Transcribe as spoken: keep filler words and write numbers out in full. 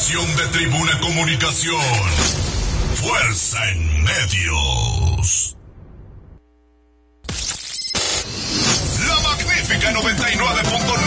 estación de Tribuna Comunicación. Fuerza en medios. La magnífica noventa y nueve punto nueve.